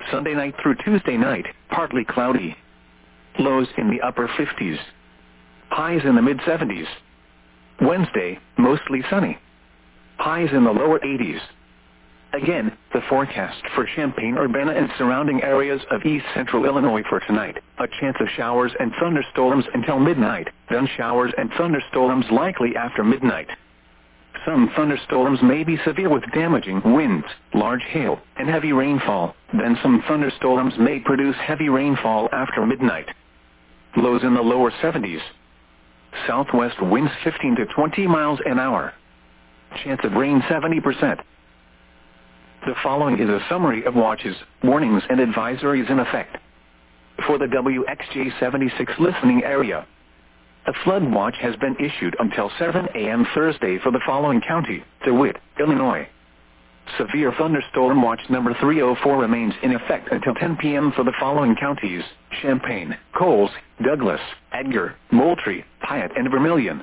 Sunday night through Tuesday night, partly cloudy. Lows in the upper 50s. Highs in the mid-70s. Wednesday, mostly sunny. Highs in the lower 80s. Again, the forecast for Champaign-Urbana and surrounding areas of east central Illinois for tonight. A chance of showers and thunderstorms until midnight, then showers and thunderstorms likely after midnight. Some thunderstorms may be severe with damaging winds, large hail, and heavy rainfall. Then some thunderstorms may produce heavy rainfall after midnight. Lows in the lower 70s. Southwest winds 15 to 20 miles an hour. Chance of rain 70%. The following is a summary of watches, warnings, and advisories in effect. For the WXJ 76 listening area, a flood watch has been issued until 7 a.m. Thursday for the following county: DeWitt, Illinois. Severe thunderstorm watch number 304 remains in effect until 10 p.m. for the following counties: Champaign, Coles, Douglas, Edgar, Moultrie, Piatt, and Vermilion.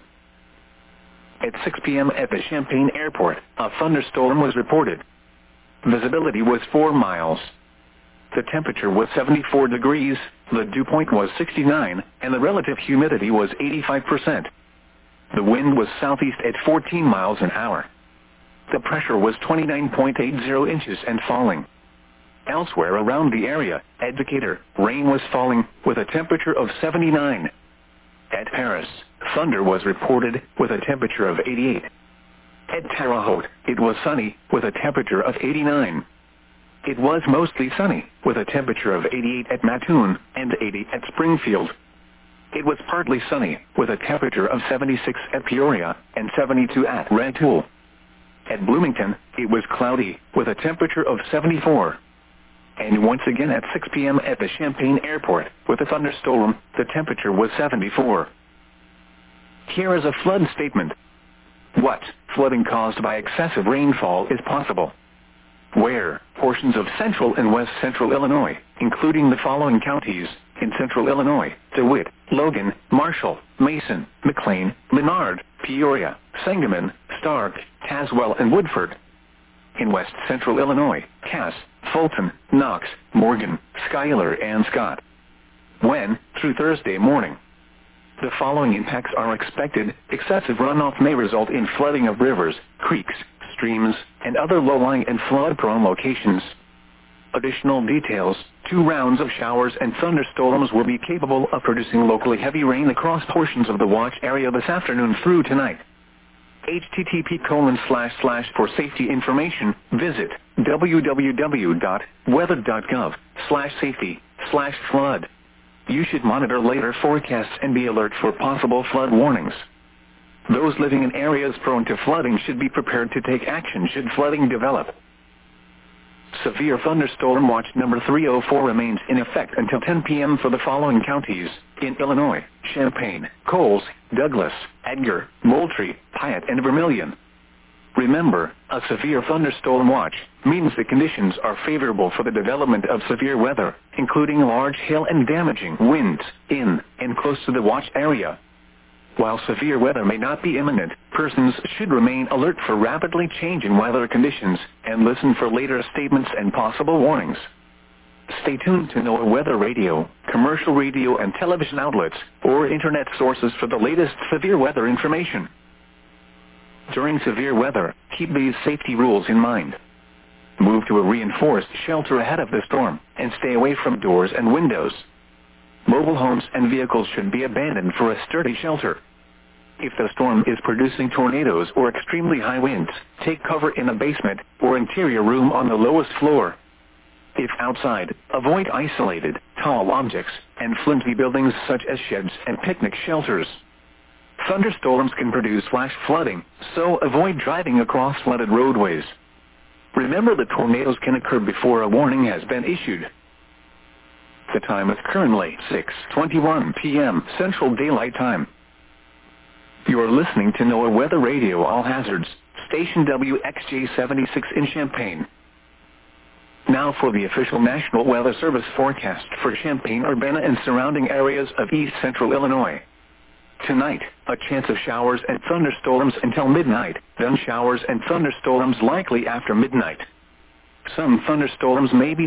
At 6 p.m. at the Champaign Airport, a thunderstorm was reported. Visibility was 4 miles. The temperature was 74 degrees, the dew point was 69, and the relative humidity was 85%. The wind was southeast at 14 miles an hour. The pressure was 29.80 inches and falling. Elsewhere around the area, at Decatur, rain was falling, with a temperature of 79. At Paris, thunder was reported, with a temperature of 88. At Terre Haute, it was sunny, with a temperature of 89. It was mostly sunny, with a temperature of 88 at Mattoon, and 80 at Springfield. It was partly sunny, with a temperature of 76 at Peoria, and 72 at Rantoul. At Bloomington, it was cloudy, with a temperature of 74. And once again at 6 p.m. at the Champaign Airport, with a thunderstorm, the temperature was 74. Here is a flood statement. What flooding caused by excessive rainfall is possible? Where portions of central and west central Illinois, including the following counties: in central Illinois, DeWitt, Logan, Marshall, Mason, McLean, Menard, Peoria, Sangamon, Stark, Tazewell, and Woodford. In west central Illinois, Cass, Fulton, Knox, Morgan, Schuyler, and Scott. When, through Thursday morning, the following impacts are expected: excessive runoff may result in flooding of rivers, creeks, streams, and other low-lying and flood-prone locations. Additional details: 2 rounds of showers and thunderstorms will be capable of producing locally heavy rain across portions of the watch area this afternoon through tonight. http:// for safety information, visit www.weather.gov/safety/flood. You should monitor later forecasts and be alert for possible flood warnings. Those living in areas prone to flooding should be prepared to take action should flooding develop. Severe thunderstorm watch number 304 remains in effect until 10 p.m. for the following counties: in Illinois, Champaign, Coles, Douglas, Edgar, Moultrie, Piatt, and Vermilion. Remember, a severe thunderstorm watch means the conditions are favorable for the development of severe weather, including large hail and damaging winds, in and close to the watch area. While severe weather may not be imminent, persons should remain alert for rapidly changing weather conditions and listen for later statements and possible warnings. Stay tuned to NOAA Weather Radio, commercial radio and television outlets, or internet sources for the latest severe weather information. During severe weather, keep these safety rules in mind. Move to a reinforced shelter ahead of the storm, and stay away from doors and windows. Mobile homes and vehicles should be abandoned for a sturdy shelter. If the storm is producing tornadoes or extremely high winds, take cover in a basement or interior room on the lowest floor. If outside, avoid isolated, tall objects and flimsy buildings such as sheds and picnic shelters. Thunderstorms can produce flash flooding, so avoid driving across flooded roadways. Remember that tornadoes can occur before a warning has been issued. The time is currently 6:21 p.m. Central Daylight Time. You are listening to NOAA Weather Radio All Hazards, station WXJ 76 in Champaign. Now for the official National Weather Service forecast for Champaign-Urbana and surrounding areas of east central Illinois. Tonight, a chance of showers and thunderstorms until midnight, then showers and thunderstorms likely after midnight. Some thunderstorms may be